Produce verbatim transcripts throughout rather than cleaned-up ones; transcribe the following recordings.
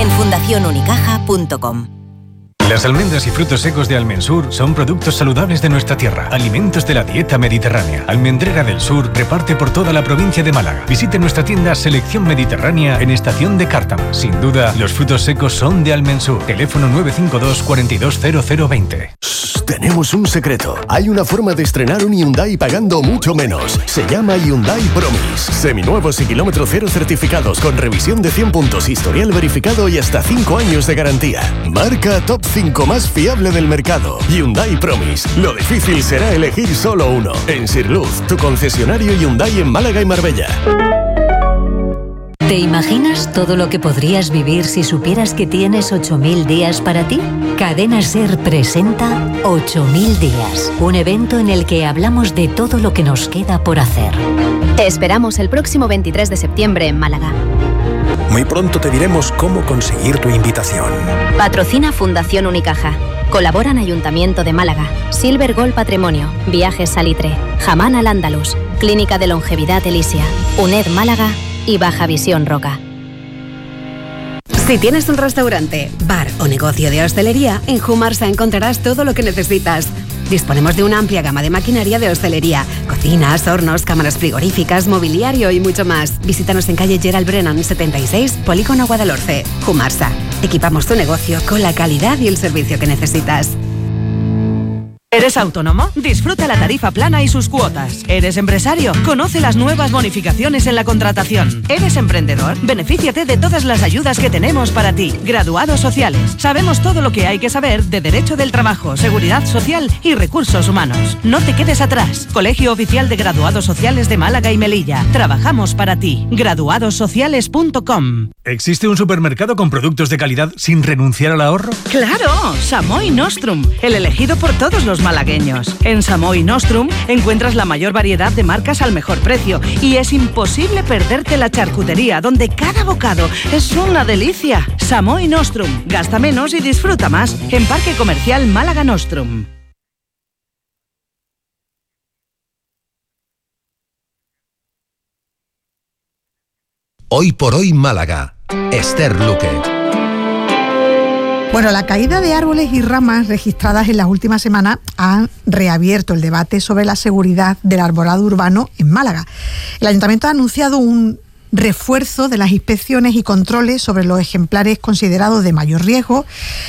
en fundación unicaja punto com. Las almendras y frutos secos de Almensur son productos saludables de nuestra tierra, alimentos de la dieta mediterránea. Almendrera del Sur reparte por toda la provincia de Málaga. Visite nuestra tienda Selección Mediterránea en Estación de Cártama. Sin duda, los frutos secos son de Almensur. Teléfono nueve cinco dos, cuatro dos cero cero dos cero. Shh, tenemos un secreto. Hay una forma de estrenar un Hyundai pagando mucho menos. Se llama Hyundai Promise. Seminuevos y kilómetro cero certificados con revisión de cien puntos, historial verificado y hasta cinco años de garantía. Marca Top cinco más fiable del mercado. Hyundai Promise. Lo difícil será elegir solo uno. En Sirluz, tu concesionario Hyundai en Málaga y Marbella. ¿Te imaginas todo lo que podrías vivir si supieras que tienes ocho mil días para ti? Cadena SER presenta ocho mil días, un evento en el que hablamos de todo lo que nos queda por hacer. Te esperamos el próximo veintitrés de septiembre en Málaga. Muy pronto te diremos cómo conseguir tu invitación. Patrocina Fundación Unicaja. Colaboran Ayuntamiento de Málaga, Silver Gold Patrimonio, Viajes Salitre, Jamán Al Andalus, Clínica de Longevidad Elisia, UNED Málaga y Baja Visión Roca. Si tienes un restaurante, bar o negocio de hostelería, en Humarsa encontrarás todo lo que necesitas. Disponemos de una amplia gama de maquinaria de hostelería, cocinas, hornos, cámaras frigoríficas, mobiliario y mucho más. Visítanos en calle Gerald Brennan setenta y seis, Polígono Guadalhorce. Humarsa. Equipamos tu negocio con la calidad y el servicio que necesitas. ¿Eres autónomo? Disfruta la tarifa plana y sus cuotas. ¿Eres empresario? Conoce las nuevas bonificaciones en la contratación. ¿Eres emprendedor? Benefíciate de todas las ayudas que tenemos para ti. Graduados sociales. Sabemos todo lo que hay que saber de Derecho del Trabajo, Seguridad Social y Recursos Humanos. No te quedes atrás. Colegio Oficial de Graduados Sociales de Málaga y Melilla. Trabajamos para ti. graduados sociales punto com. ¿Existe un supermercado con productos de calidad sin renunciar al ahorro? ¡Claro! Samoy Nostrum, el elegido por todos los malagueños. En Samoy Nostrum encuentras la mayor variedad de marcas al mejor precio y es imposible perderte la charcutería, donde cada bocado es una delicia. Samoy Nostrum, gasta menos y disfruta más. En Parque Comercial Málaga Nostrum. Hoy por hoy Málaga. Esther Luque. Bueno, la caída de árboles y ramas registradas en las últimas semanas han reabierto el debate sobre la seguridad del arbolado urbano en Málaga. El Ayuntamiento ha anunciado un refuerzo de las inspecciones y controles sobre los ejemplares considerados de mayor riesgo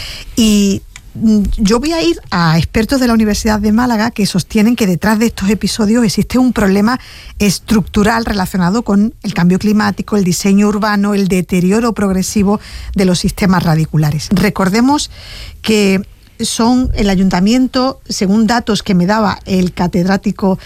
y yo voy a ir a expertos de la Universidad de Málaga que sostienen que detrás de estos episodios existe un problema estructural relacionado con el cambio climático, el diseño urbano, el deterioro progresivo de los sistemas radiculares. Recordemos que son el ayuntamiento, según datos que me daba el catedrático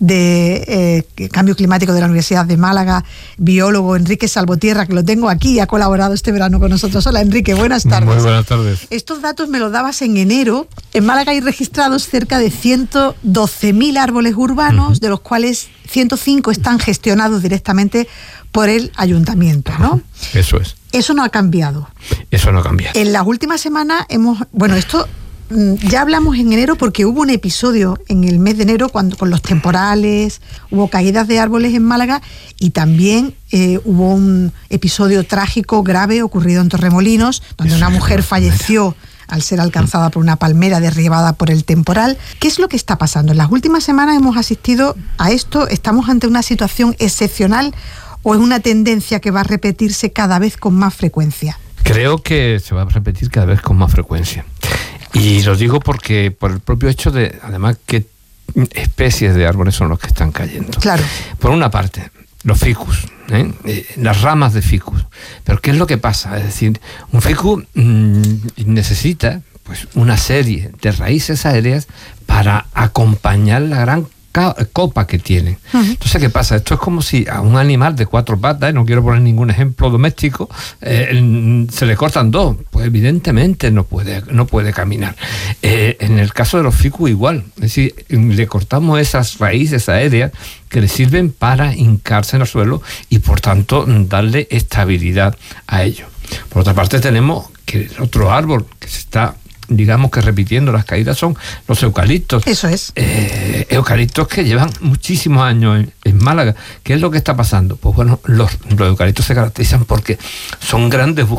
de eh, Cambio Climático de la Universidad de Málaga, biólogo Enrique Salvotierra, que lo tengo aquí y ha colaborado este verano con nosotros. Hola Enrique, buenas tardes. Muy buenas tardes. Estos datos me los dabas en enero. En Málaga hay registrados cerca de ciento doce mil árboles urbanos, uh-huh. de los cuales ciento cinco están gestionados directamente por el ayuntamiento, ¿no? Eso es. Eso no ha cambiado. Eso no ha cambiado. En las últimas semanas hemos... Bueno, esto... Ya hablamos en enero porque hubo un episodio en el mes de enero cuando con los temporales, hubo caídas de árboles en Málaga y también eh, hubo un episodio trágico, grave, ocurrido en Torremolinos, donde una mujer falleció al ser alcanzada por una palmera derribada por el temporal. ¿Qué es lo que está pasando? En las últimas semanas hemos asistido a esto. ¿Estamos ante una situación excepcional o es una tendencia que va a repetirse cada vez con más frecuencia? Creo que se va a repetir cada vez con más frecuencia. Y lo digo porque por el propio hecho de, además, qué especies de árboles son los que están cayendo. Claro. Por una parte, los ficus, ¿eh? Eh, las ramas de ficus. Pero ¿qué es lo que pasa? Es decir, un ficus mmm, necesita pues una serie de raíces aéreas para acompañar la gran copa que tienen. Uh-huh. Entonces, ¿qué pasa? Esto es como si a un animal de cuatro patas, no quiero poner ningún ejemplo doméstico, eh, se le cortan dos. Pues evidentemente no puede, no puede caminar. Eh, en el caso de los ficus igual. Es decir, le cortamos esas raíces aéreas que le sirven para hincarse en el suelo y por tanto darle estabilidad a ellos. Por otra parte tenemos que el otro árbol que se está, digamos que repitiendo las caídas, son los eucaliptos. Eso es. Eh, eucaliptos que llevan muchísimos años en, en Málaga. ¿Qué es lo que está pasando? Pues bueno, los, los eucaliptos se caracterizan porque son grandes